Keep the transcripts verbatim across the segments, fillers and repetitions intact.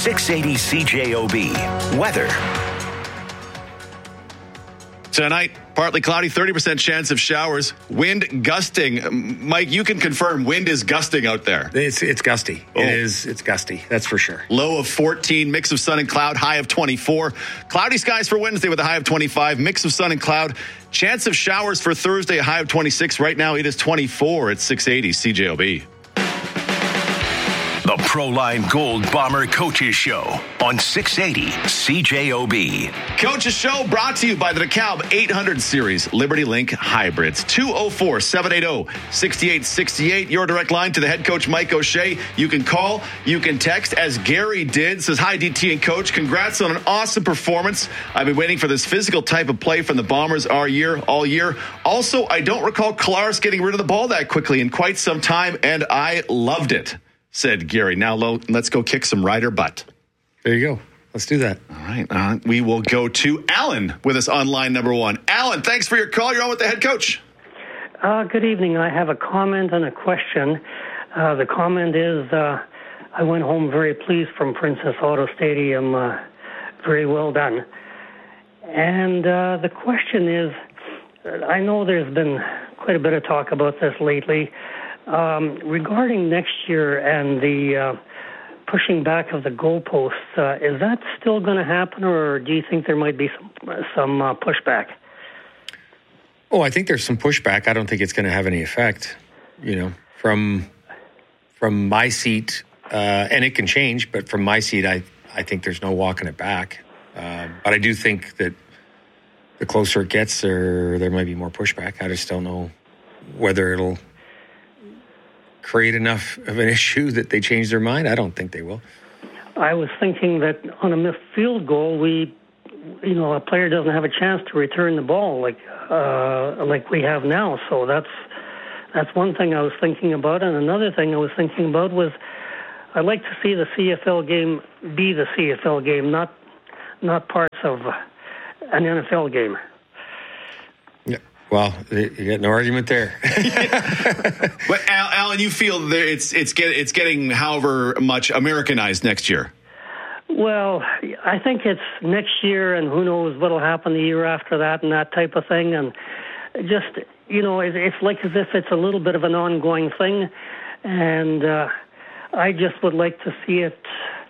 six eighty C J O B. Weather. Tonight, partly cloudy, thirty percent chance of showers. Wind gusting. Mike, you can confirm wind is gusting out there. It's it's gusty. Oh. It is. It's gusty. That's for sure. Low of fourteen, mix of sun and cloud, high of twenty-four. Cloudy skies for Wednesday with a high of twenty-five, mix of sun and cloud. Chance of showers for Thursday, a high of twenty-six. Right now, it is twenty-four at six eighty C J O B. The Proline Gold Bomber Coaches Show on six eighty C J O B. Coaches Show brought to you by the DeKalb eight hundred Series Liberty Link Hybrids. two oh four, seven eight oh, six eight six eight. Your direct line to the head coach, Mike O'Shea. You can call, you can text, as Gary did. Says, hi, D T and Coach. Congrats on an awesome performance. I've been waiting for this physical type of play from the Bombers all year, all year. Also, I don't recall Kolaris getting rid of the ball that quickly in quite some time, and I loved it, said Gary. Now, let's go kick some Rider butt. There you go. Let's do that. All right. Uh, we will go to Alan with us on line number one. Alan, thanks for your call. You're on with the head coach. Uh, good evening. I have a comment and a question. Uh, the comment is uh, I went home very pleased from Princess Auto Stadium. Uh, very well done. And uh, the question is, I know there's been quite a bit of talk about this lately. Um, regarding next year and the uh, pushing back of the goalposts, uh, is that still going to happen, or do you think there might be some, some uh, pushback? Oh, I think there's some pushback. I don't think it's going to have any effect. You know, from from my seat, uh, and it can change, but from my seat, I, I think there's no walking it back. Uh, but I do think that the closer it gets, there, there might be more pushback. I just don't know whether it'll create enough of an issue that they change their mind. I don't think they will. I was thinking that on a missed field goal, we, you know, a player doesn't have a chance to return the ball like uh, like we have now. So that's that's one thing I was thinking about. And another thing I was thinking about was I'd like to see the C F L game be the C F L game, not not parts of an N F L game. Well, you got no argument there. But Alan, you feel that it's it's get, it's getting however much Americanized next year? Well, I think it's next year, and who knows what'll happen the year after that, and that type of thing. And just, you know, it's like as if it's a little bit of an ongoing thing, and uh, I just would like to see it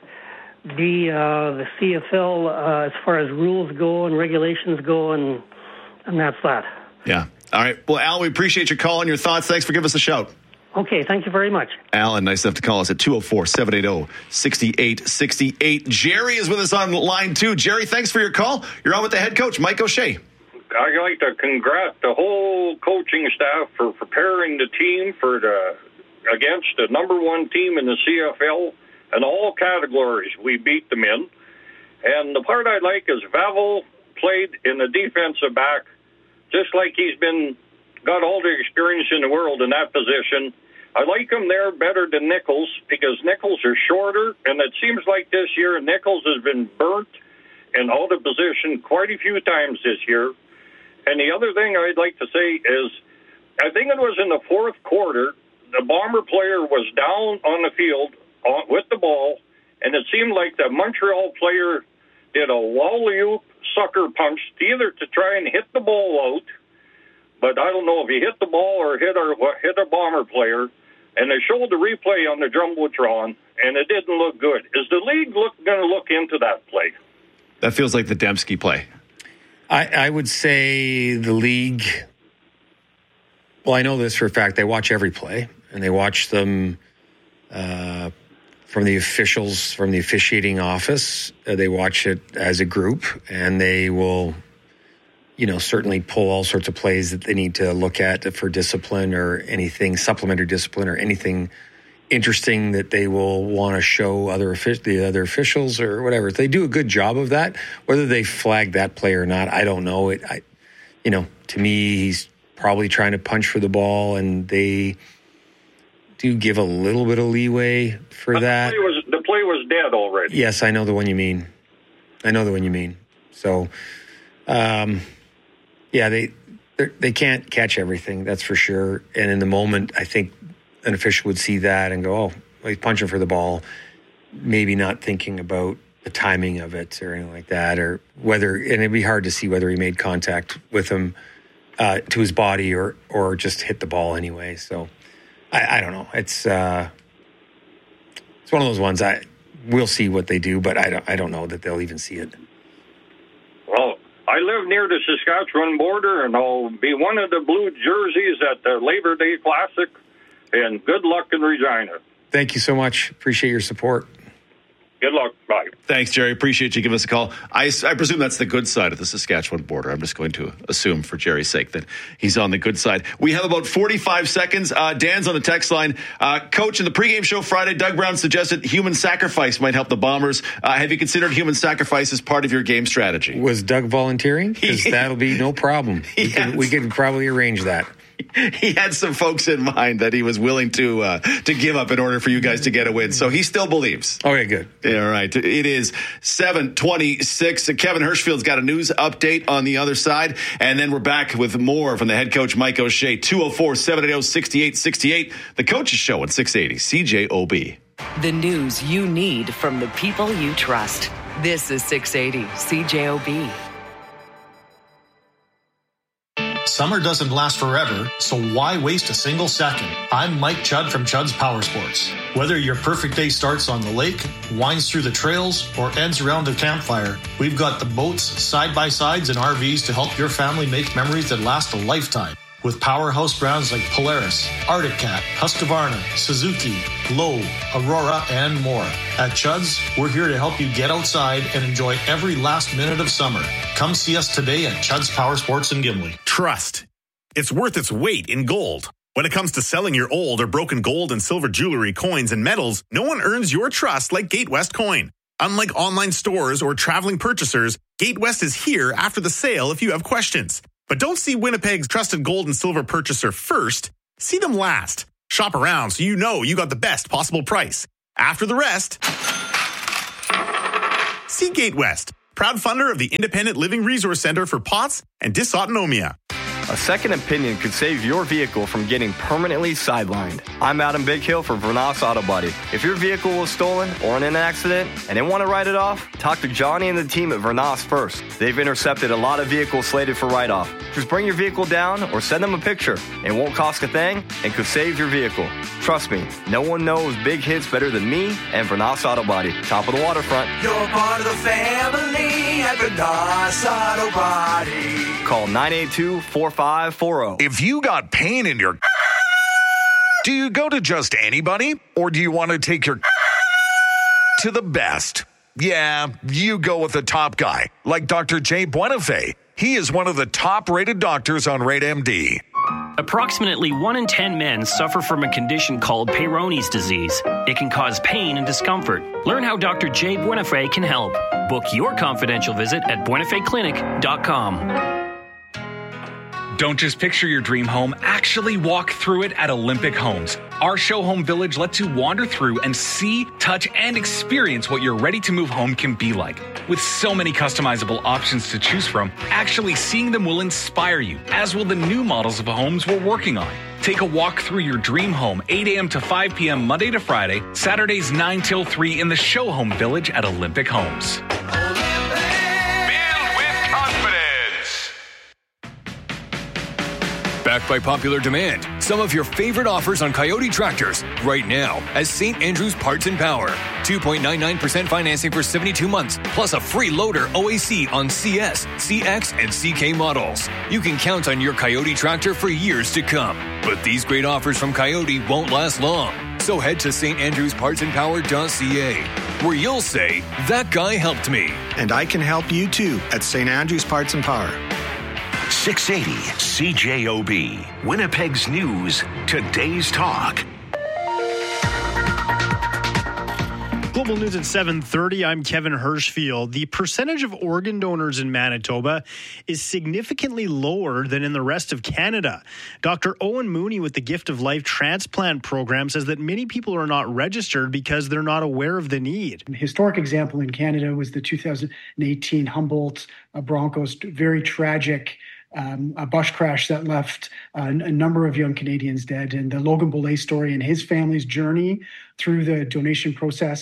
be uh, the C F L uh, as far as rules go and regulations go, and and that's that. Yeah. All right. Well, Alan, we appreciate your call and your thoughts. Thanks for giving us a shout. Okay. Thank you very much. Alan, nice enough to call us at two oh four, seven eight oh, six eight six eight. Jerry is with us on line two. Jerry, thanks for your call. You're on with the head coach, Mike O'Shea. I'd like to congratulate the whole coaching staff for preparing the team for the against the number one team in the C F L in all categories. We beat them in. And the part I like is Vavel played in the defensive back just like he's been got all the experience in the world in that position. I like him there better than Nichols because Nichols are shorter, and it seems like this year Nichols has been burnt and out of position quite a few times this year. And the other thing I'd like to say is I think it was in the fourth quarter, the Bomber player was down on the field on, with the ball, and it seemed like the Montreal player did a wall-oop sucker punch either to try and hit the ball out, but I don't know if he hit the ball or hit our hit a Bomber player. And they showed the replay on the Jumbotron, and it didn't look good. Is the league look going to look into that play? That feels like the Dembski play. I, I would say the league. Well, I know this for a fact. They watch every play, and they watch them uh, from the officials, from the officiating office. Uh, they watch it as a group, and they will, you know, certainly pull all sorts of plays that they need to look at for discipline or anything, supplementary discipline or anything interesting that they will want to show other the other officials or whatever. If they do a good job of that, whether they flag that play or not, I don't know. It, I, you know, to me, he's probably trying to punch for the ball, and they do give a little bit of leeway for but that. The play, was, the play was dead already. Yes, I know the one you mean. I know the one you mean. So, um, yeah, they they can't catch everything, that's for sure. And in the moment, I think an official would see that and go, oh, well, he's punching for the ball. maybe not thinking about the timing of it or anything like that, or whether, and it'd be hard to see whether he made contact with him uh, to his body or or just hit the ball anyway. So I, I don't know. It's uh, it's one of those ones. I we'll see what they do, but I don't I don't know that they'll even see it. Well, I live near the Saskatchewan border, and I'll be one of the blue jerseys at the Labor Day Classic. And good luck in Regina. Thank you so much. Appreciate your support. Good luck. Bye. Thanks, Jerry. Appreciate you giving us a call. I, I presume that's the good side of the Saskatchewan border. I'm just going to assume for Jerry's sake that he's on the good side. We have about forty-five seconds. Uh, Dan's on the text line. Uh, Coach, in the pregame show Friday, Doug Brown suggested human sacrifice might help the Bombers. Uh, have you considered human sacrifice as part of your game strategy? Was Doug volunteering? Because that'll be no problem. We, Yes. can, we can probably arrange that. He had some folks in mind that he was willing to uh, to give up in order for you guys to get a win. So he still believes. Okay, good. Yeah, all right. It is seven twenty-six. Kevin Hirschfield's got a news update on the other side. And then we're back with more from the head coach, Mike O'Shea. two oh four, seven eighty, sixty-eight sixty-eight. The Coach's Show at six eighty C J O B. The news you need from the people you trust. This is six eighty C J O B. Summer doesn't last forever, so why waste a single second? I'm Mike Chudd from Chudd's Power Sports. Whether your perfect day starts on the lake, winds through the trails, or ends around a campfire, we've got the boats, side-by-sides, and R Vs to help your family make memories that last a lifetime. With powerhouse brands like Polaris, Arctic Cat, Husqvarna, Suzuki, Lowe, Aurora, and more. At Chudd's, we're here to help you get outside and enjoy every last minute of summer. Come see us today at Chudd's Power Sports in Gimli. Trust. It's worth its weight in gold. When it comes to selling your old or broken gold and silver jewelry, coins, and metals, no one earns your trust like Gatewest Coin. Unlike online stores or traveling purchasers, Gatewest is here after the sale if you have questions. But don't see Winnipeg's trusted gold and silver purchaser first. See them last. Shop around so you know you got the best possible price. After the rest, see Gatewest, proud funder of the Independent Living Resource Center for P O T S and Dysautonomia. A second opinion could save your vehicle from getting permanently sidelined. I'm Adam Bighill for Vernas Auto Body. If your vehicle was stolen or in an accident and they want to write it off, talk to Johnny and the team at Vernas first. They've intercepted a lot of vehicles slated for write-off. Just bring your vehicle down or send them a picture. It won't cost a thing and could save your vehicle. Trust me, no one knows big hits better than me and Vernas Auto Body. Top of the waterfront. You're part of the family at Vernas Auto Body. Call nine eight two, four five four zero. If you got pain in your... Do you go to just anybody? Or do you want to take your... to the best? Yeah, you go with the top guy, like Doctor Jay Buenafé. He is one of the top-rated doctors on Rate M D. Approximately one in ten men suffer from a condition called Peyronie's disease. It can cause pain and discomfort. Learn how Doctor Jay Buenafé can help. Book your confidential visit at buenafé clinic dot com. Don't just picture your dream home, actually walk through it at Olympic Homes. Our show home village lets you wander through and see, touch, and experience what your ready-to-move home can be like. With so many customizable options to choose from, actually seeing them will inspire you, as will the new models of homes we're working on. Take a walk through your dream home, eight a.m. to five p.m. Monday to Friday, Saturdays nine till three in the show home village at Olympic Homes. Backed by popular demand, some of your favorite offers on Coyote tractors right now as Saint Andrews Parts and Power. two point nine nine percent financing for seventy-two months, plus a free loader O A C on C S, C X, and C K models. You can count on your Coyote tractor for years to come. But these great offers from Coyote won't last long. So head to st andrews parts and power dot c a, where you'll say, that guy helped me. And I can help you too at Saint Andrews Parts and Power. six eighty C J O B, Winnipeg's News, Today's Talk. Global News at seven thirty. I'm Kevin Hirschfield. The percentage of organ donors in Manitoba is significantly lower than in the rest of Canada. Doctor Owen Mooney with the Gift of Life Transplant Program says that many people are not registered because they're not aware of the need. An historic example in Canada was the two thousand eighteen Humboldt uh, Broncos, very tragic Um, a bus crash that left uh, a number of young Canadians dead. And the Logan Boulay story and his family's journey through the donation process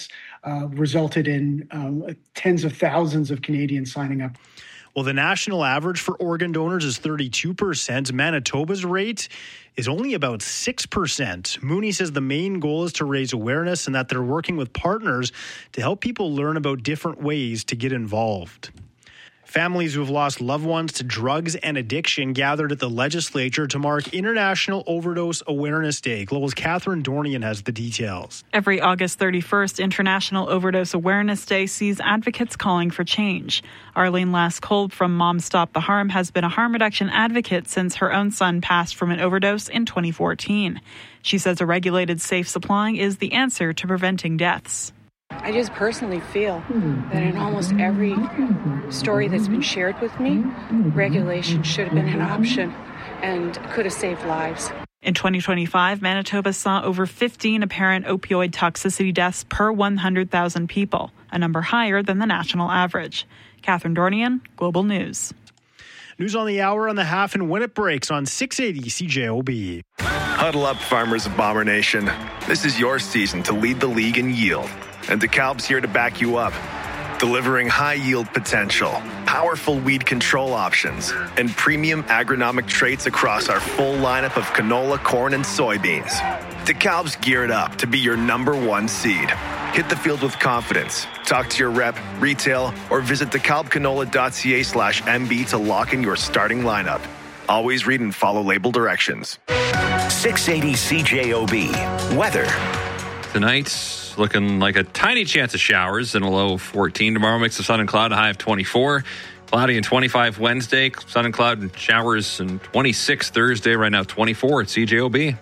uh, resulted in um, tens of thousands of Canadians signing up. Well, the national average for organ donors is thirty-two percent. Manitoba's rate is only about six percent. Mooney says the main goal is to raise awareness and that they're working with partners to help people learn about different ways to get involved. Families who have lost loved ones to drugs and addiction gathered at the legislature to mark International Overdose Awareness Day. Global's Catherine Dornian has the details. Every August thirty-first, International Overdose Awareness Day sees advocates calling for change. Arlene Lass-Kolb from Mom Stop the Harm has been a harm reduction advocate since her own son passed from an overdose in twenty fourteen. She says a regulated safe supply is the answer to preventing deaths. I just personally feel that in almost every story that's been shared with me, regulation should have been an option and could have saved lives. In twenty twenty-five, Manitoba saw over fifteen apparent opioid toxicity deaths per one hundred thousand people, a number higher than the national average. Catherine Dornian, Global News. News on the hour on the half and when it breaks on six eighty C J O B. Huddle up, farmers of Bomber Nation. This is your season to lead the league in yield. And DeKalb's here to back you up. Delivering high yield potential, powerful weed control options, and premium agronomic traits across our full lineup of canola, corn, and soybeans. DeKalb's geared up to be your number one seed. Hit the field with confidence. Talk to your rep, retail, or visit DeKalbCanola.ca slash MB to lock in your starting lineup. Always read and follow label directions. six eighty C J O B. Weather. Tonight, looking like a tiny chance of showers and a low of fourteen. Tomorrow, mix of sun and cloud, a high of twenty-four. Cloudy and twenty-five Wednesday. Sun and cloud and showers and twenty-six Thursday. Right now, twenty-four at C J O B.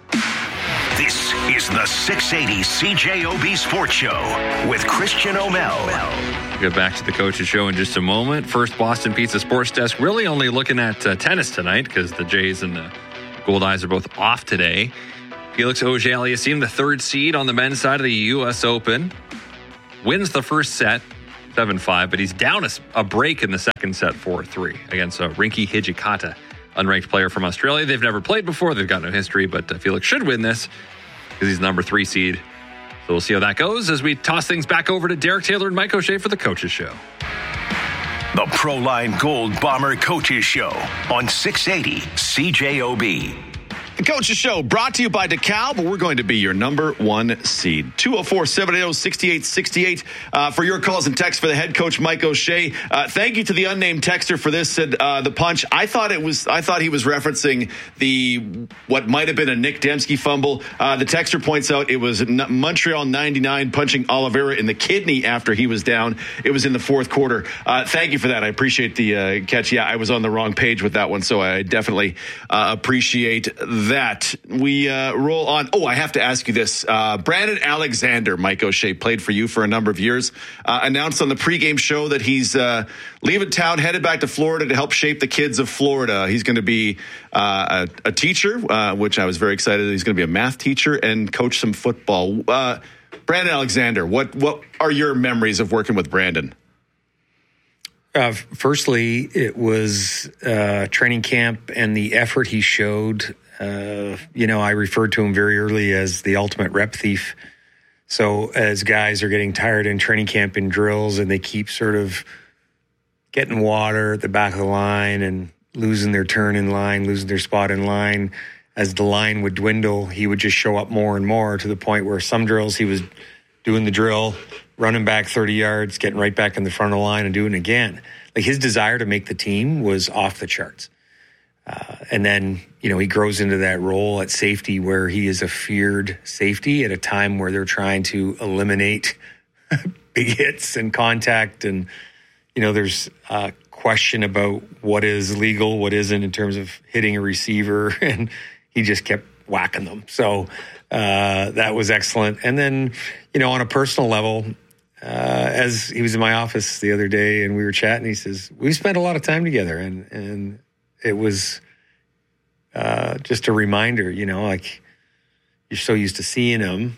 This is the six eighty C J O B Sports Show with Christian O'Mel. We'll get back to the Coach's Show in just a moment. First, Boston Pizza Sports Desk really only looking at uh, tennis tonight because the Jays and the Gold Eyes are both off today. Felix Auger-Aliassime, the third seed on the men's side of the U S Open, wins the first set, seven five, but he's down a, a break in the second set, four three, against uh, Rinky Hijikata, unranked player from Australia. They've never played before. They've got no history, but uh, Felix should win this because he's number three seed. So we'll see how that goes as we toss things back over to Derek Taylor and Mike O'Shea for the Coach's Show. The Proline Gold Bomber Coaches Show on six eighty C J O B. The Coach's Show brought to you by DeKalb. We're going to be your number one seed. two oh four, seven eight oh, six eight six eight uh, for your calls and texts for the head coach, Mike O'Shea. Uh, thank you to the unnamed texter for this. Said uh, the punch. I thought it was. I thought he was referencing the what might have been a Nick Dembski fumble. Uh, the texter points out it was Montreal ninety-nine punching Oliveira in the kidney after he was down. It was in the fourth quarter. Uh, thank you for that. I appreciate the uh, catch. Yeah, I was on the wrong page with that one, so I definitely uh, appreciate that. We uh, roll on. Oh, I have to ask you this. Uh, Brandon Alexander, Mike O'Shea, played for you for a number of years, uh, announced on the pregame show that he's uh, leaving town, headed back to Florida to help shape the kids of Florida. He's going to be uh, a, a teacher, uh, which I was very excited. He's going to be a math teacher and coach some football. Uh, Brandon Alexander, what, what are your memories of working with Brandon? Uh, firstly, it was uh, training camp and the effort he showed. Uh, you know, I referred to him very early as the ultimate rep thief. So as guys are getting tired in training camp and drills and they keep sort of getting water at the back of the line and losing their turn in line, losing their spot in line, as the line would dwindle, he would just show up more and more to the point where some drills he was doing the drill, running back thirty yards, getting right back in the front of the line and doing it again. Like his desire to make the team was off the charts. Uh, and then, you know, he grows into that role at safety where he is a feared safety at a time where they're trying to eliminate big hits and contact. And, you know, there's a question about what is legal, what isn't in terms of hitting a receiver. And he just kept whacking them. So uh, that was excellent. And then, you know, on a personal level, uh, as he was in my office the other day and we were chatting, he says, we spent a lot of time together. And, and, it was uh, just a reminder, you know, like you're so used to seeing him,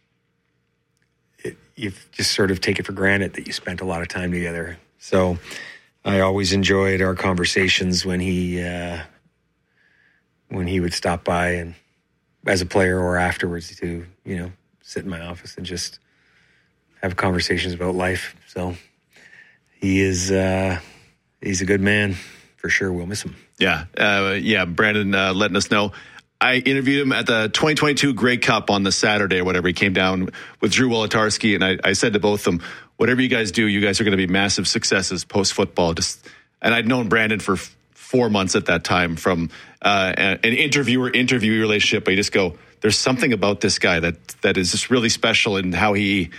it, you just sort of take it for granted that you spent a lot of time together. So I always enjoyed our conversations when he uh, when he would stop by and as a player or afterwards to, you know, sit in my office and just have conversations about life. So he is, uh, he's a good man for sure. We'll miss him. Yeah. Uh, yeah. Brandon uh, letting us know. I interviewed him at the twenty twenty-two Grey Cup on the Saturday or whatever. He came down with Drew Wolodarski, and I, I said to both of them, whatever you guys do, you guys are going to be massive successes post-football. Just, and I'd known Brandon for f- four months at that time from uh, an interviewer-interviewee relationship. But you just go, there's something about this guy that that is just really special in how he,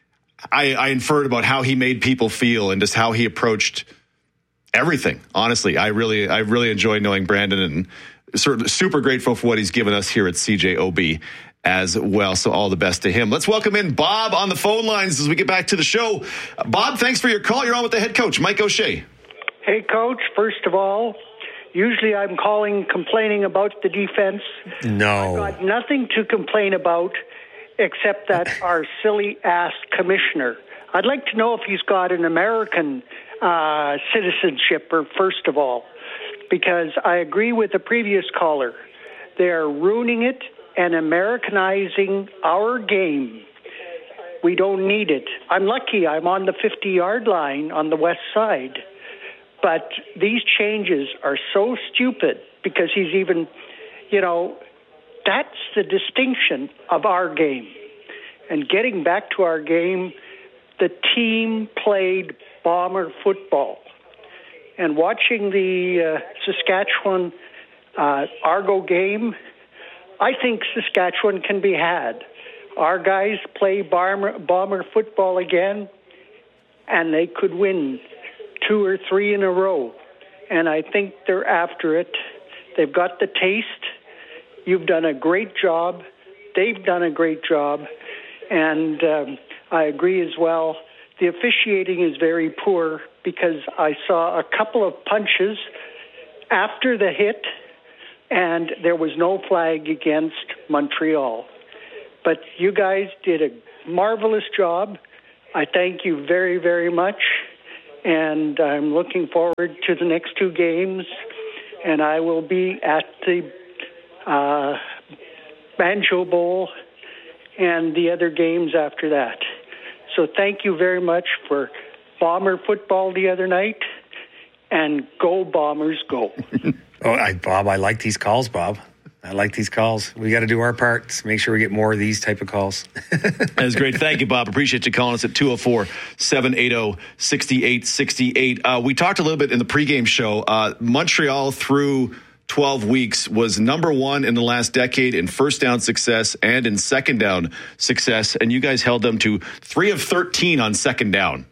I, I inferred about how he made people feel and just how he approached everything. Honestly, I really, I really enjoyed knowing Brandon, and sort of super grateful for what he's given us here at C J O B as well. So all the best to him. Let's welcome in Bob on the phone lines as we get back to the show. Bob, thanks for your call. You're on with the head coach, Mike O'Shea. Hey, Coach. First of all, usually I'm calling complaining about the defense. No. I've got nothing to complain about except that our silly-ass commissioner. I'd like to know if he's got an American uh, citizenship, or first of all, because I agree with the previous caller. They're ruining it and Americanizing our game. We don't need it. I'm lucky I'm on the fifty-yard line on the west side. But these changes are so stupid because he's even, you know, that's the distinction of our game. And getting back to our game, the team played Bomber football. And watching the uh, Saskatchewan uh, Argo game, I think Saskatchewan can be had. Our guys play bomber, bomber football again, and they could win two or three in a row. And I think they're after it. They've got the taste. You've done a great job. They've done a great job. And um, I agree as well. The officiating is very poor because I saw a couple of punches after the hit, and there was no flag against Montreal. But you guys did a marvelous job. I thank you very, very much. And I'm looking forward to the next two games. And I will be at the uh, Banjo Bowl and the other games after that. So thank you very much for Bomber football the other night, and go Bombers, go. oh, I, Bob, I like these calls, Bob. I like these calls. We got to do our part to make sure we get more of these type of calls. That's great. Thank you, Bob. Appreciate you calling us at two oh four, seven eight oh, six eight six eight. Uh, we talked a little bit in the pregame show. Uh, Montreal through twelve weeks was number one in the last decade in first down success and in second down success. And you guys held them to three of thirteen on second down.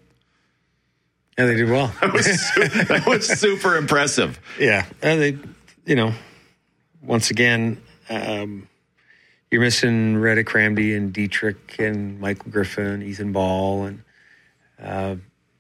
Yeah, they did well. That was, su- that was super impressive. Yeah. And they, you know, once again, um, you're missing Reddick Ramsey and Dietrich and Michael Griffin, Ethan Ball, and uh,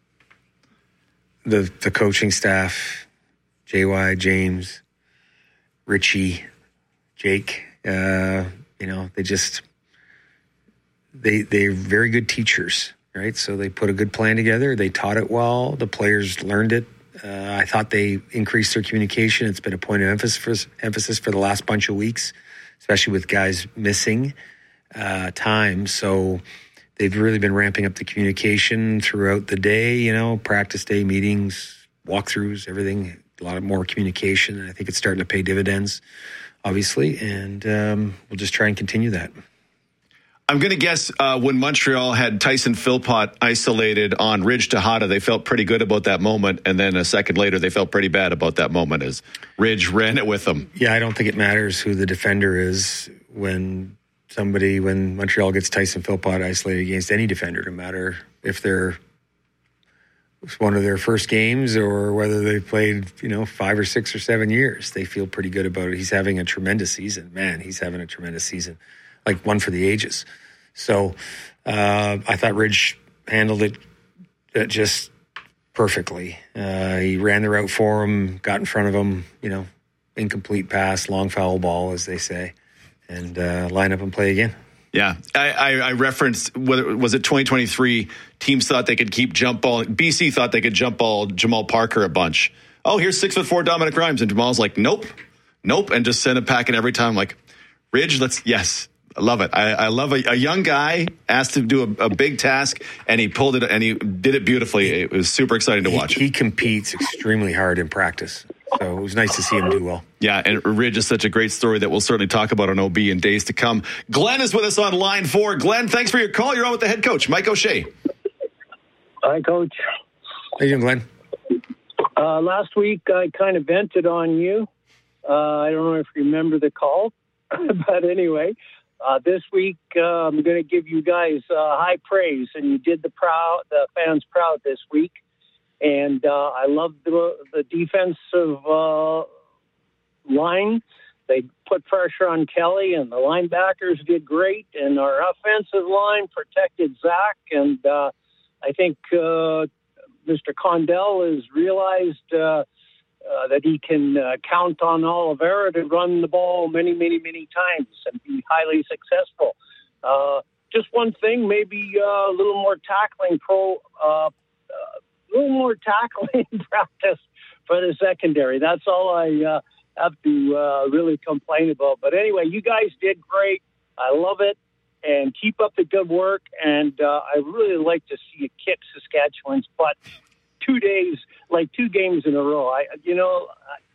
the the coaching staff, J Y, James, Richie, Jake. Uh, you know, they just they they're very good teachers, right? So they put a good plan together. They taught it well. The players learned it. Uh, I thought they increased their communication. It's been a point of emphasis for, emphasis for the last bunch of weeks, especially with guys missing uh, time. So they've really been ramping up the communication throughout the day, you know, practice day, meetings, walkthroughs, everything, a lot of more communication. And I think it's starting to pay dividends, obviously. And um, we'll just try and continue that. I'm going to guess uh, when Montreal had Tyson Philpott isolated on Ridge Tejada, they felt pretty good about that moment. And then a second later, they felt pretty bad about that moment as Ridge ran it with them. Yeah, I don't think it matters who the defender is when somebody, when Montreal gets Tyson Philpott isolated against any defender, no matter if they're it's one of their first games or whether they've played, you know, five or six or seven years. They feel pretty good about it. He's having a tremendous season. Man, he's having a tremendous season. Like one for the ages. So uh, I thought Ridge handled it just perfectly. Uh, he ran the route for him, got in front of him, you know, incomplete pass, long foul ball, as they say, and uh, line up and play again. Yeah, I, I, I referenced, whether was it twenty twenty-three, teams thought they could keep jump ball. B C thought they could jump ball Jamal Parker a bunch. Oh, here's six foot four Dominic Rhymes. And Jamal's like, nope, nope, and just send it packing every time. Like, Ridge, let's, yes. I love it. I, I love a, a young guy asked to do a, a big task, and he pulled it, and he did it beautifully. It was super exciting to he, watch. He competes extremely hard in practice, so it was nice to see him do well. Yeah, and Ridge is such a great story that we'll certainly talk about on O B in days to come. Glenn is with us on line four. Glenn, thanks for your call. You're on with the head coach, Mike O'Shea. Hi, Coach. How you doing, Glenn? Uh, last week, I kind of vented on you. Uh, I don't know if you remember the call, but anyway, uh, this week uh, I'm going to give you guys uh, high praise, and you did the proud, the fans proud this week. And uh, I love the, the defensive uh, line. They put pressure on Kelly, and the linebackers did great. And our offensive line protected Zach. And uh, I think uh, Mister Condell has realized uh, uh, that he can uh, count on Oliveira to run the ball many, many, many times and be highly successful. Uh, just one thing, maybe uh, a little more tackling pro, uh, uh, a little more tackling practice for the secondary. That's all I uh, have to uh, really complain about. But anyway, you guys did great. I love it. And keep up the good work. And uh, I really like to see you kick Saskatchewan's butt two days, like two games in a row. I, you know,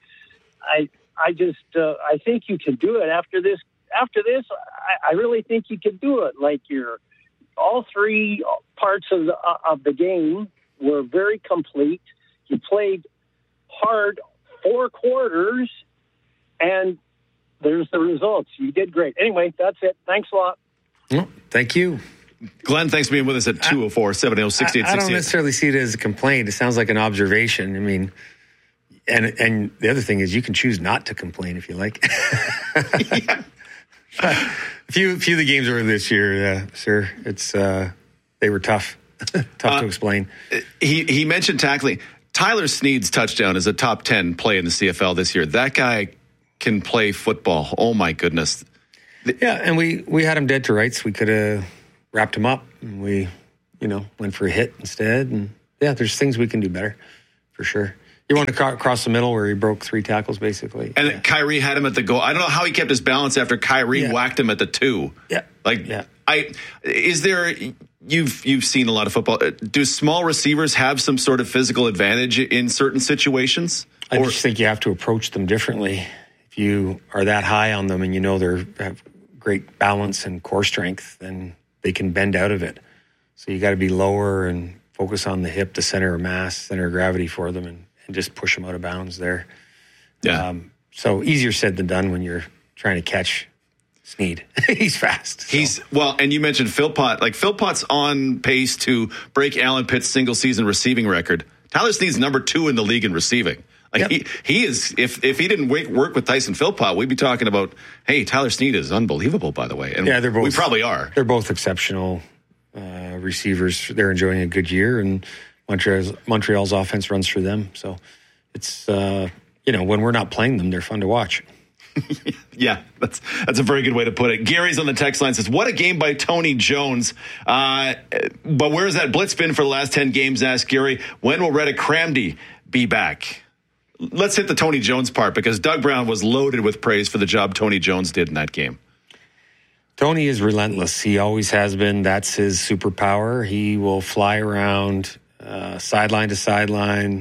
I, I just, uh, I think you can do it after this. After this, I, I really think you can do it. Like you're, all three parts of the of the game were very complete. You played hard four quarters, and there's the results. You did great. Anyway, that's it. Thanks a lot. Well, thank you. Glenn, thanks for being with us at two oh four, seven oh, six eight six eight. I don't necessarily see it as a complaint. It sounds like an observation. I mean, and and the other thing is you can choose not to complain if you like. yeah. a few, few of the games over this year, uh, sir, it's uh, they were tough. tough uh, to explain. He, he mentioned tackling. Tyler Snead's touchdown is a top ten play in the C F L this year. That guy can play football. Oh, my goodness. Yeah, and we, we had him dead to rights. We could have wrapped him up, and we, you know, went for a hit instead. And yeah, there's things we can do better, for sure. You want to ca- cross the middle where he broke three tackles, basically. And yeah. Kyrie had him at the goal. I don't know how he kept his balance after Kyrie yeah. whacked him at the two. Yeah, like yeah. I is there. You've you've seen a lot of football. Do small receivers have some sort of physical advantage in certain situations? I or, just think you have to approach them differently. If you are that high on them and you know they have great balance and core strength, then they can bend out of it. So you got to be lower and focus on the hip, the center of mass, center of gravity for them, and, and just push them out of bounds there. Yeah. Um, so easier said than done when you're trying to catch Snead. He's fast. So. He's well, and you mentioned Philpott. Like Philpott's on pace to break Alan Pitt's single season receiving record. Tyler Snead's number two in the league in receiving. Like yep. he, he is. If if he didn't work, work with Tyson Philpott, we'd be talking about, hey, Tyler Snead is unbelievable. By the way, and yeah, they're both. We probably are. They're both exceptional uh, receivers. They're enjoying a good year, and Montreal's Montreal's offense runs through them. So it's uh, you know when we're not playing them, they're fun to watch. Yeah, that's that's a very good way to put it. Gary's on the text line, says, what a game by Tony Jones. Uh, but where's that blitz been for the last ten games, asked Gary. When will Reddick Cramdy be back? Let's hit the Tony Jones part, because Doug Brown was loaded with praise for the job Tony Jones did in that game. Tony is relentless. He always has been. That's his superpower. He will fly around uh, sideline to sideline,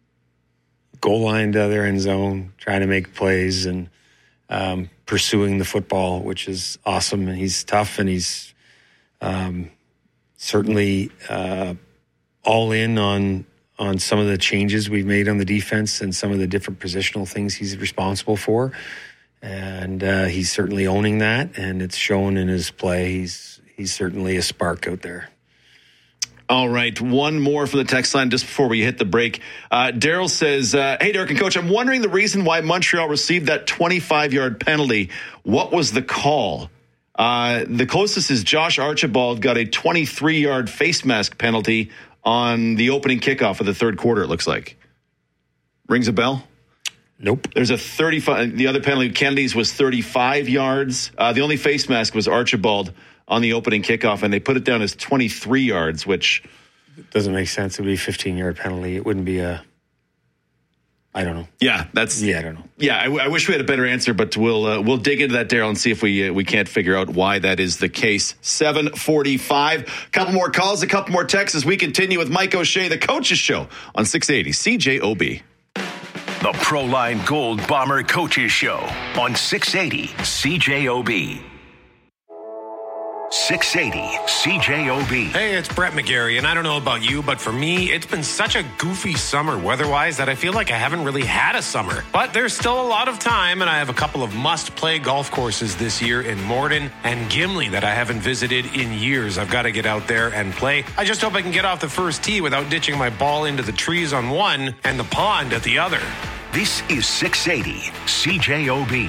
goal line to other end zone, trying to make plays and um, pursuing the football, which is awesome. And he's tough, and he's um, certainly uh, all in on on some of the changes we've made on the defense and some of the different positional things he's responsible for. And uh, he's certainly owning that, and it's shown in his play. He's he's certainly a spark out there. All right, one more from the text line just before we hit the break. Uh, Daryl says, uh, hey, Derek and Coach, I'm wondering the reason why Montreal received that twenty-five-yard penalty. What was the call? Uh, the closest is Josh Archibald got a twenty-three-yard face mask penalty on the opening kickoff of the third quarter, it looks like. Rings a bell? Nope. There's a thirty-five. The other penalty, Kennedy's, was thirty-five yards. Uh, the only face mask was Archibald on the opening kickoff, and they put it down as twenty-three yards, which doesn't make sense. It would be a fifteen-yard penalty. It wouldn't be a I don't know. Yeah, that's yeah. I don't know. Yeah, I, I wish we had a better answer, but we'll uh, we'll dig into that, Daryl, and see if we uh, we can't figure out why that is the case. seven forty-five. A couple more calls, a couple more texts as we continue with Mike O'Shea, the Coaches Show on six eighty C J O B. The Proline Gold Bomber Coaches Show on six eighty C J O B. six eighty C J O B. Hey, it's Brett McGarry, and I don't know about you, but for me, it's been such a goofy summer weather-wise that I feel like I haven't really had a summer. But there's still a lot of time, and I have a couple of must-play golf courses this year in Morden and Gimli that I haven't visited in years. I've got to get out there and play. I just hope I can get off the first tee without ditching my ball into the trees on one and the pond at the other. This is six eighty C J O B.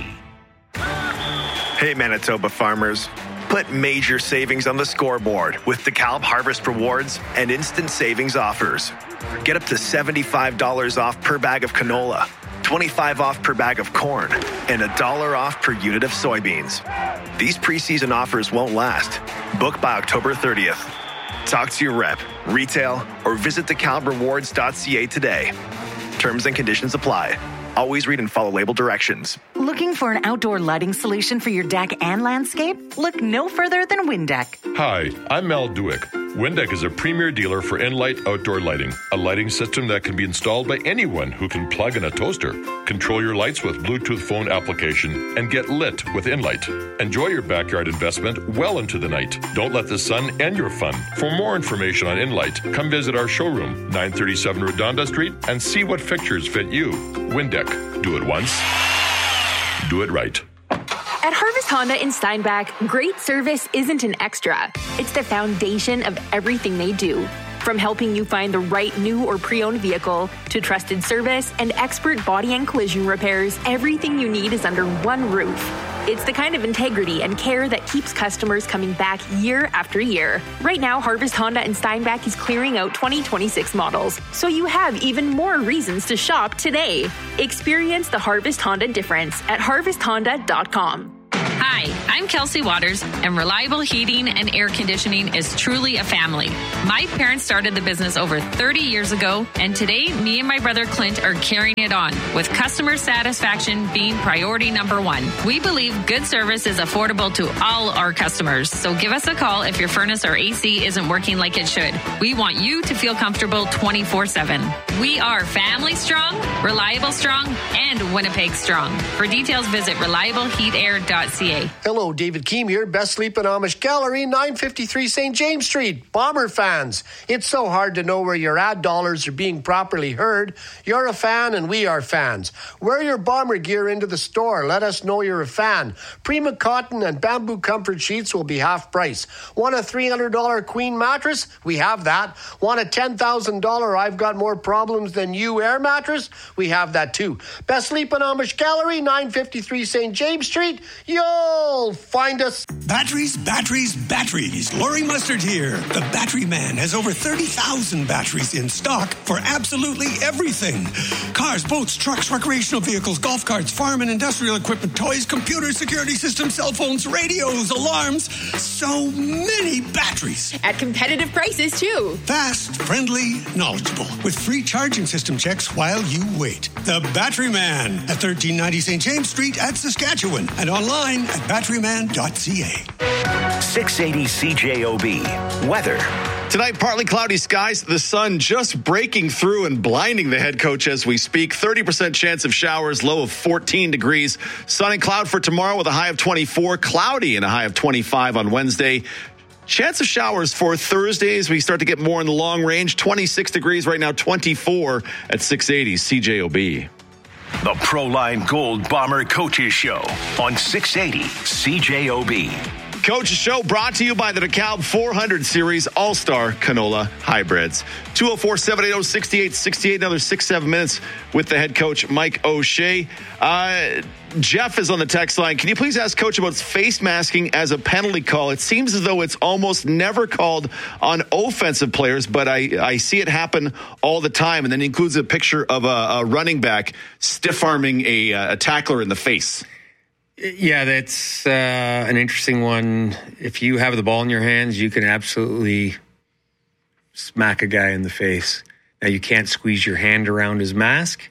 Hey, Manitoba farmers. Put major savings on the scoreboard with DeKalb Harvest Rewards and instant savings offers. Get up to seventy-five dollars off per bag of canola, twenty-five dollars off per bag of corn, and a dollar off per unit of soybeans. These preseason offers won't last. Book by October thirtieth. Talk to your rep, retail, or visit the calb rewards dot c a today. Terms and conditions apply. Always read and follow label directions. Looking for an outdoor lighting solution for your deck and landscape? Look no further than Windeck. Hi, I'm Mel Duick. Windeck is a premier dealer for Enlight outdoor lighting, a lighting system that can be installed by anyone who can plug in a toaster. Control your lights with Bluetooth phone application and get lit with Enlight. Enjoy your backyard investment well into the night. Don't let the sun end your fun. For more information on Enlight, come visit our showroom, nine thirty-seven Redonda Street, and see what fixtures fit you. Windeck. Do it once. Do it right. At Harvest Honda in Steinbach, great service isn't an extra. It's the foundation of everything they do. From helping you find the right new or pre-owned vehicle to trusted service and expert body and collision repairs, everything you need is under one roof. It's the kind of integrity and care that keeps customers coming back year after year. Right now, Harvest Honda in Steinbach is clearing out twenty twenty-six models, so you have even more reasons to shop today. Experience the Harvest Honda difference at harvest honda dot com. Hi, I'm Kelsey Waters, and Reliable Heating and Air Conditioning is truly a family. My parents started the business over thirty years ago, and today, me and my brother Clint are carrying it on, with customer satisfaction being priority number one. We believe good service is affordable to all our customers, so give us a call if your furnace or A C isn't working like it should. We want you to feel comfortable twenty-four seven. We are family strong, reliable strong, and Winnipeg strong. For details, visit reliable heat air dot c a. Hello, David Keem here, Best Sleep and Amish Gallery, nine fifty-three Saint James Street. Bomber fans, it's so hard to know where your ad dollars are being properly heard. You're a fan and we are fans. Wear your Bomber gear into the store. Let us know you're a fan. Prima Cotton and Bamboo Comfort Sheets will be half price. Want a three hundred dollars Queen mattress? We have that. Want a ten thousand dollars I've got more problems than you air mattress? We have that too. Best Sleep and Amish Gallery, nine fifty-three Saint James Street. You'll find us. Batteries, batteries, batteries. Lori Mustard here. The Battery Man has over thirty thousand batteries in stock for absolutely everything. Cars, boats, trucks, recreational vehicles, golf carts, farm and industrial equipment, toys, computers, security systems, cell phones, radios, alarms. So many batteries. At competitive prices, too. Fast, friendly, knowledgeable. With free charging system checks while you wait. The Battery Man at thirteen ninety Saint James Street at Saskatchewan and online at battery man dot c a. six eighty C J O B. Weather. Tonight, partly cloudy skies. The sun just breaking through and blinding the head coach as we speak. thirty percent chance of showers, low of fourteen degrees. Sun and cloud for tomorrow with a high of twenty-four. Cloudy and a high of twenty-five on Wednesday. Chance of showers for Thursday as we start to get more in the long range. twenty-six degrees right now, twenty-four at six eighty C J O B. The Proline Gold Bomber Coaches Show on six eighty C J O B. Coach's Show brought to you by the DeKalb four hundred Series All-Star Canola Hybrids. two oh four, seven eight oh, six eight six eight. Another six, seven minutes with the head coach, Mike O'Shea. Uh, Jeff is on the text line. Can you please ask Coach about face masking as a penalty call? It seems as though it's almost never called on offensive players, but I, I see it happen all the time. And then he includes a picture of a, a running back stiff-arming a, a tackler in the face. Yeah, that's uh, an interesting one. If you have the ball in your hands, you can absolutely smack a guy in the face. Now, you can't squeeze your hand around his mask,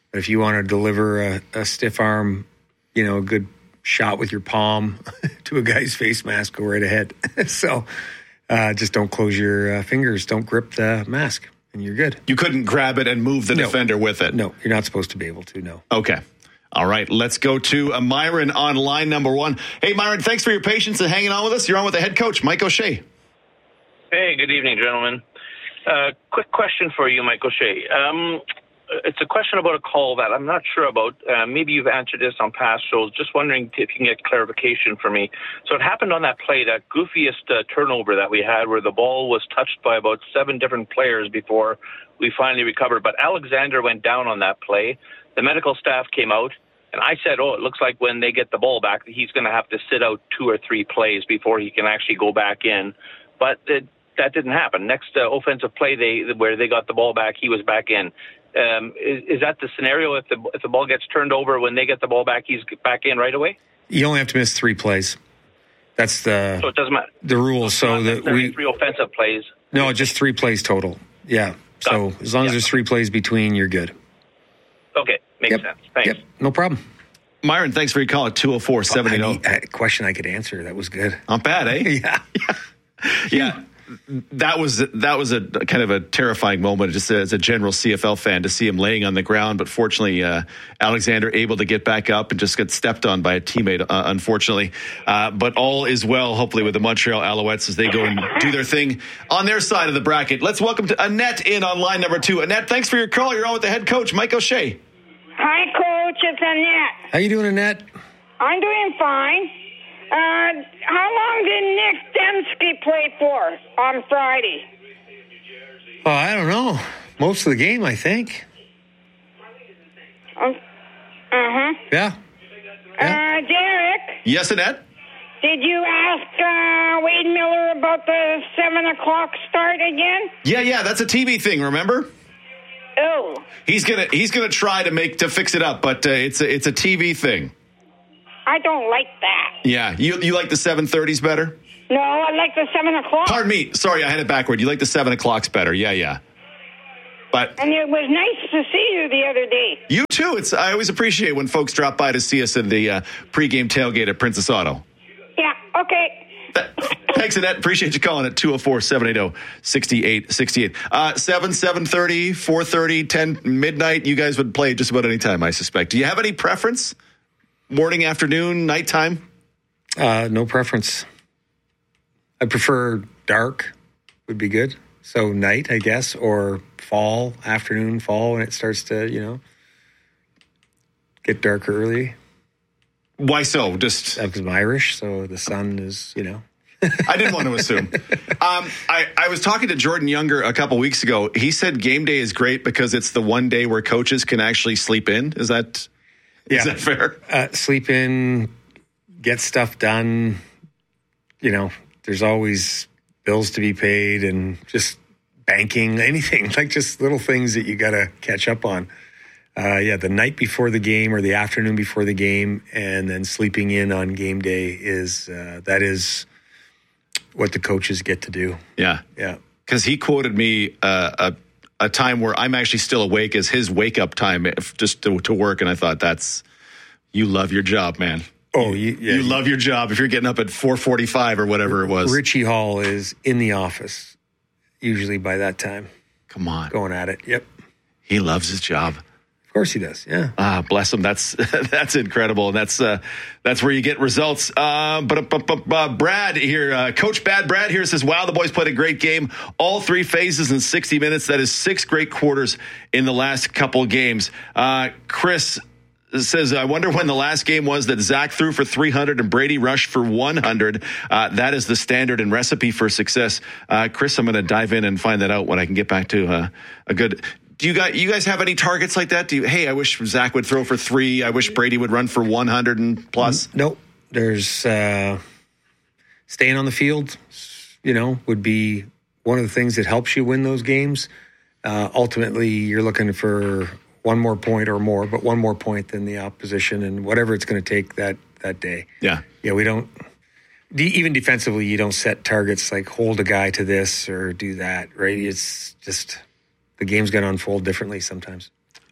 But if you want to deliver a, a stiff arm, you know, a good shot with your palm to a guy's face mask, go right ahead. So uh, just don't close your uh, fingers. Don't grip the mask, and you're good. You couldn't grab it and move the No. defender with it? No, you're not supposed to be able to, no. Okay. All right, let's go to uh, Myron on line number one. Hey, Myron, thanks for your patience and hanging on with us. You're on with the head coach, Mike O'Shea. Hey, good evening, gentlemen. Uh, quick question for you, Mike O'Shea. Um, it's a question about a call that I'm not sure about. Uh, maybe you've answered this on past shows. Just wondering if you can get clarification for me. So it happened on that play, that goofiest uh, turnover that we had where the ball was touched by about seven different players before we finally recovered. But Alexander went down on that play. The medical staff came out, and I said, oh, it looks like when they get the ball back, he's going to have to sit out two or three plays before he can actually go back in. But it, that didn't happen. Next uh, offensive play they where they got the ball back, he was back in. Um, is, is that the scenario? If the if the ball gets turned over, when they get the ball back, he's back in right away? You only have to miss three plays. That's the so it doesn't matter. the rule. So that we three offensive plays. No, just three plays total. Yeah. So as long as there's three plays between, you're good. Okay, makes Yep. sense. Thanks. Yep, no problem. Myron, thanks for your call at two oh four, seven eight oh. A question I could answer. That was good. Not bad, eh? yeah. Yeah. That was that was a kind of a terrifying moment, just as a general C F L fan, to see him laying on the ground. But fortunately, uh, Alexander able to get back up and just get stepped on by a teammate, uh, unfortunately. Uh, but all is well, hopefully, with the Montreal Alouettes as they go and do their thing on their side of the bracket. Let's welcome to Annette in on line number two. Annette, thanks for your call. You're on with the head coach, Mike O'Shea. Hi, Coach. It's Annette. How you doing, Annette? I'm doing fine. Uh, how long did Nick Dembski play for on Friday? Oh, I don't know. Most of the game, I think. Uh huh. Yeah. Uh, Derek, Yes, Annette? did you ask uh, Wade Miller about the seven o'clock start again? Yeah, yeah, that's a T V thing, remember? Oh. He's gonna he's gonna try to make to fix it up, but uh, it's a, it's a T V thing. I don't like that. Yeah, you you like the seven thirties better? No, I like the seven o'clock. Pardon me. Sorry, I had it backward. You like the seven o'clocks better? Yeah, yeah. But And it was nice to see you the other day. you too. It's I always appreciate when folks drop by to see us in the uh, pregame tailgate at Princess Auto. Yeah, okay. Thanks, Annette. Appreciate you calling at two oh four, seven eight oh, six eight six eight. Uh, seven, seven thirty, four thirty, ten, midnight. You guys would play just about any time, I suspect. Do you have any preference? Morning, afternoon, nighttime? Uh, no preference. I prefer dark would be good. So night, I guess, or fall, afternoon, fall, when it starts to, you know, get dark early. Why so? Just because I'm Irish, so the sun is, you know. I didn't want to assume. Um, I, I was talking to Jordan Younger a couple weeks ago. He said game day is great because it's the one day where coaches can actually sleep in. Is that Yeah. is that fair? Uh, sleep in, get stuff done. You know, there's always bills to be paid and just banking, anything, like just little things that you got to catch up on. Uh, yeah, the night before the game or the afternoon before the game and then sleeping in on game day is, uh, that is what the coaches get to do. Yeah. Yeah. Because he quoted me uh, a, a time where I'm actually still awake as his wake up time if, just to, to work. And I thought, that's, you love your job, man. Oh, you, yeah, you love your job if you're getting up at four forty-five or whatever it was. Richie Hall is in the office usually by that time. Come on. Going at it. Yep. He loves his job. Of course he does. Yeah. Ah, bless him. That's that's incredible, and that's uh, that's where you get results. Uh, but, but, but uh, Brad here, uh, Coach Bad Brad here says, "Wow, the boys played a great game. All three phases in sixty minutes. That is six great quarters in the last couple of games." Uh, Chris says, "I wonder when the last game was that Zach threw for three hundred and Brady rushed for one hundred. Uh, that is the standard and recipe for success." Uh, Chris, I'm going to dive in and find that out when I can get back to uh, a good. Do you guys, you guys have any targets like that? Do you, hey, I wish Zach would throw for three. I wish Brady would run for one hundred and plus. Nope. There's uh, staying on the field, you know, would be one of the things that helps you win those games. Uh, ultimately, you're looking for one more point or more, but one more point than the opposition and whatever it's going to take that, that day. Yeah. Yeah, we don't, even defensively, you don't set targets like hold a guy to this or do that, right? It's just... the game's going to unfold differently sometimes.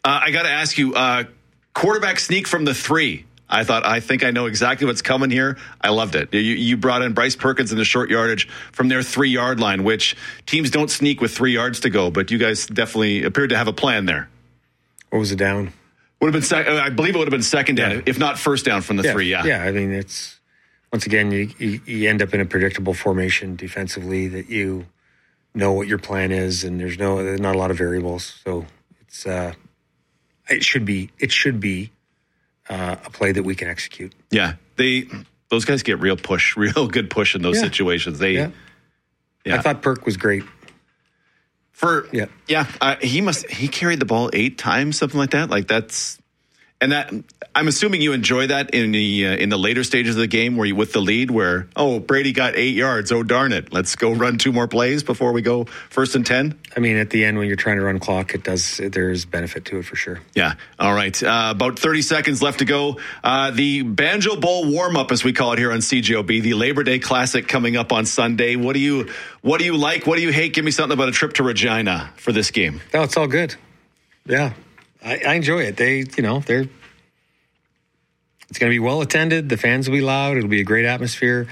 Uh, I got to ask you, uh, quarterback sneak from the three. I thought, I think I know exactly what's coming here. I loved it. You, you brought in Bryce Perkins in the short yardage from their three-yard line, which teams don't sneak with three yards to go, but you guys definitely appeared to have a plan there. What was it down? Would have been, sec- I believe it would have been second down, yeah. if not first down from the yeah. three, yeah. Yeah, I mean, it's, once again, you, you, you end up in a predictable formation defensively that you know what your plan is, and there's no, there's not a lot of variables. So it's, uh, it should be, it should be, Uh, a play that we can execute. Yeah, they those guys get real push, real good push in those yeah. situations. They, yeah. yeah, I thought Perk was great. For yeah, yeah, uh, he must he carried the ball eight times, something like that. Like that's and that I'm assuming you enjoy that in the uh, in the later stages of the game where you with the lead, where oh Brady got eight yards, oh darn it, let's go run two more plays before we go first and ten. I mean, at the end when you're trying to run clock, it does there's benefit to it for sure. Yeah. All right. Uh, about thirty seconds left to go. Uh, the Banjo Bowl warm up, as we call it here on C J O B, the Labor Day Classic coming up on Sunday. What do you what do you like? What do you hate? Give me something about a trip to Regina for this game. No, it's all good. Yeah, I, I enjoy it. They, you know, they're. It's going to be well attended. The fans will be loud. It'll be a great atmosphere.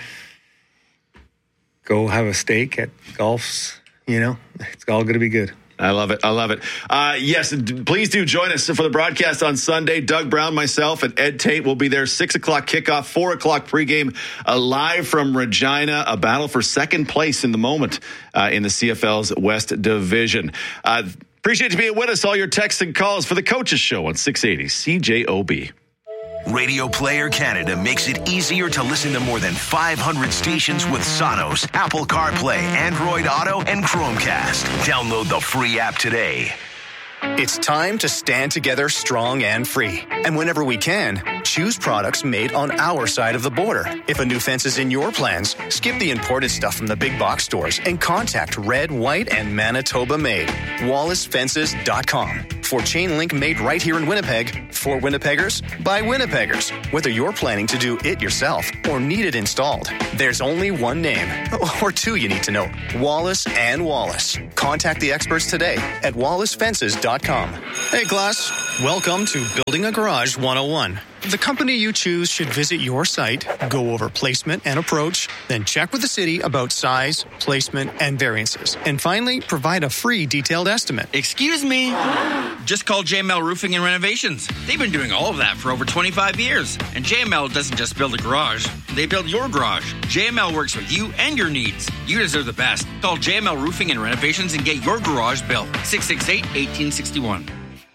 Go have a steak at Golf's. You know, it's all going to be good. I love it. I love it. Uh, yes, d- please do join us for the broadcast on Sunday. Doug Brown, myself, and Ed Tate will be there. Six o'clock kickoff, four o'clock pregame, uh, live from Regina. A battle for second place in the moment uh, in the C F L's West Division. Uh, appreciate you being with us. All your texts and calls for the Coaches Show on six eighty C J O B. Radio Player Canada makes it easier to listen to more than five hundred stations with Sonos, Apple CarPlay, Android Auto, and Chromecast. Download the free app today. It's time to stand together strong and free. And whenever we can, choose products made on our side of the border. If a new fence is in your plans, skip the imported stuff from the big box stores and contact Red, White, and Manitoba Made. Wallace Fences dot com. For chain link made right here in Winnipeg, for Winnipeggers, by Winnipeggers. Whether you're planning to do it yourself or need it installed, there's only one name, or two you need to know, Wallace and Wallace. Contact the experts today at Wallace Fences dot com. Hey class, welcome to Building a Garage one oh one. The company you choose should visit your site, go over placement and approach, then check with the city about size, placement, and variances. And finally, provide a free detailed estimate. Excuse me? Just call J M L Roofing and Renovations. They've been doing all of that for over twenty-five years. And J M L doesn't just build a garage, they build your garage. J M L works with you and your needs. You deserve the best. Call J M L Roofing and Renovations and get your garage built. six six eight, one eight six one.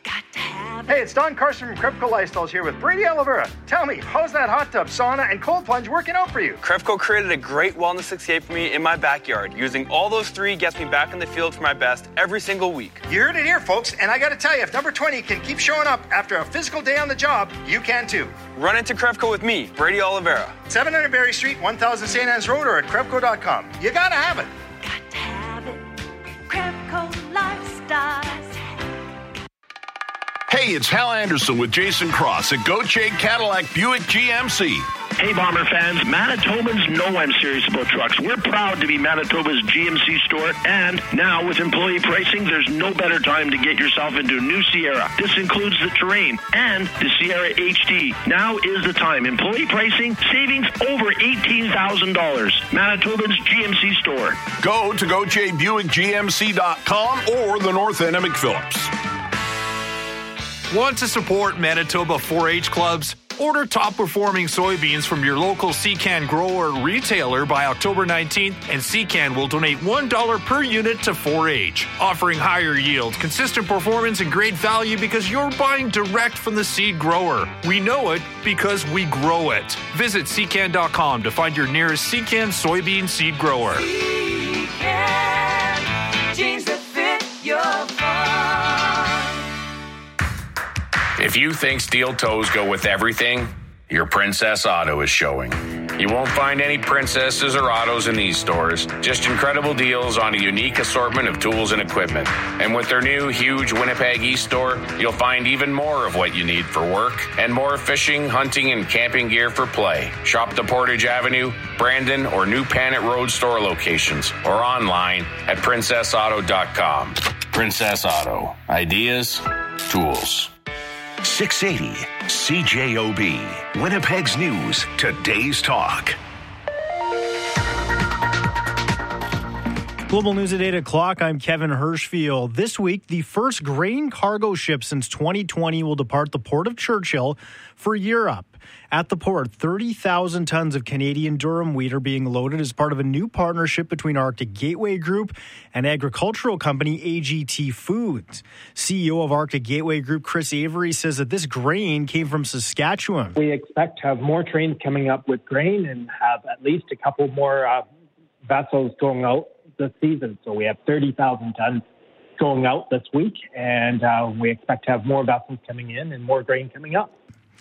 Hey, it's Don Carson from Krepco Lifestyles here with Brady Oliveira. Tell me, how's that hot tub, sauna, and cold plunge working out for you? Krepco created a great wellness sixty-eight for me in my backyard. Using all those three gets me back in the field for my best every single week. You heard it here, folks, and I got to tell you, if number twenty can keep showing up after a physical day on the job, you can too. Run into Krepco with me, Brady Oliveira. seven hundred Berry Street, one thousand Saint Anne's Road, or at Krepco dot com. You gotta have it. Got to have it. Krepco Lifestyles. Hey, it's Hal Anderson with Jason Cross at Gauthier Cadillac Buick G M C. Hey, Bomber fans, Manitobans know I'm serious about trucks. We're proud to be Manitoba's G M C store, and now with employee pricing, there's no better time to get yourself into a new Sierra. This includes the Terrain and the Sierra H D. Now is the time. Employee pricing, savings over eighteen thousand dollars. Manitoba's G M C store. Go to Gauthier Buick G M C dot com or the North End of McPhillips. Want to support Manitoba four H clubs? Order top-performing soybeans from your local C-Can grower retailer by October nineteenth, and C-Can will donate one dollar per unit to four H, offering higher yield, consistent performance, and great value because you're buying direct from the seed grower. We know it because we grow it. Visit C Can dot com to find your nearest C-Can soybean seed grower. C-Can, jeans that fit your farm. If you think steel toes go with everything, your Princess Auto is showing. You won't find any princesses or autos in these stores, just incredible deals on a unique assortment of tools and equipment. And with their new huge Winnipeg East store, you'll find even more of what you need for work and more fishing, hunting, and camping gear for play. Shop the Portage Avenue, Brandon, or New Panet Road store locations or online at princess auto dot com. Princess Auto. Ideas tools. six eighty C J O B, Winnipeg's News, Today's Talk. Global News at eight o'clock. I'm Kevin Hirschfield. This week, the first grain cargo ship since twenty twenty will depart the Port of Churchill for Europe. At the port, thirty thousand tons of Canadian durum wheat are being loaded as part of a new partnership between Arctic Gateway Group and agricultural company A G T Foods. C E O of Arctic Gateway Group, Chris Avery, says that this grain came from Saskatchewan. We expect to have more trains coming up with grain and have at least a couple more uh, vessels going out this season. So we have thirty thousand tons going out this week, and uh, we expect to have more vessels coming in and more grain coming up.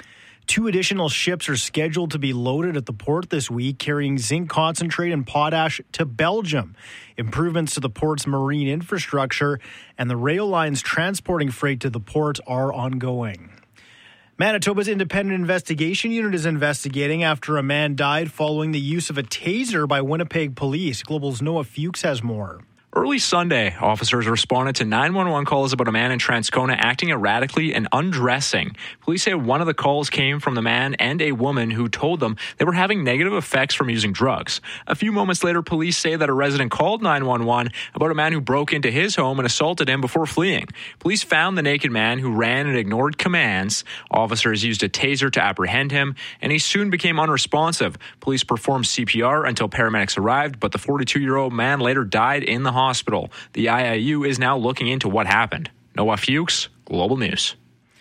Two additional ships are scheduled to be loaded at the port this week, carrying zinc concentrate and potash to Belgium. Improvements to the port's marine infrastructure and the rail lines transporting freight to the port are ongoing. Manitoba's Independent Investigation Unit is investigating after a man died following the use of a taser by Winnipeg police. Global's Noah Fuchs has more. Early Sunday, officers responded to nine one one calls about a man in Transcona acting erratically and undressing. Police say one of the calls came from the man and a woman who told them they were having negative effects from using drugs. A few moments later, police say that a resident called nine one one about a man who broke into his home and assaulted him before fleeing. Police found the naked man who ran and ignored commands. Officers used a taser to apprehend him, and he soon became unresponsive. Police performed C P R until paramedics arrived, but the forty-two-year-old man later died in the hospital. Hospital. The I I U is now looking into what happened. Noah Fuchs, Global News.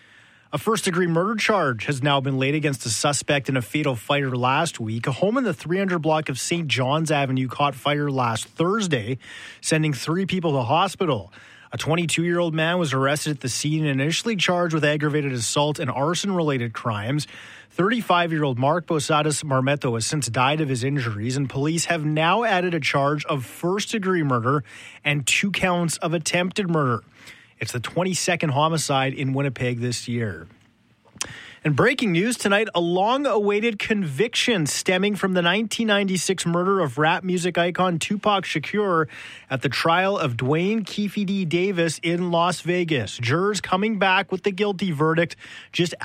A first-degree murder charge has now been laid against a suspect in a fatal fire last week. A home in the three hundred block of Saint John's Avenue caught fire last Thursday, sending three people to hospital. A twenty-two-year-old man was arrested at the scene and initially charged with aggravated assault and arson-related crimes. thirty-five-year-old Mark Posadas Marmetto has since died of his injuries, and police have now added a charge of first-degree murder and two counts of attempted murder. It's the twenty-second homicide in Winnipeg this year. And breaking news tonight, a long-awaited conviction stemming from the nineteen ninety-six murder of rap music icon Tupac Shakur at the trial of Dwayne Keefe D. Davis in Las Vegas. Jurors coming back with the guilty verdict just